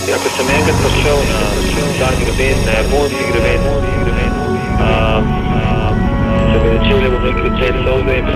Ko sem enkrat prišel na ta greben, na japonski greben, se mi začeli, bom rekel, celi solze in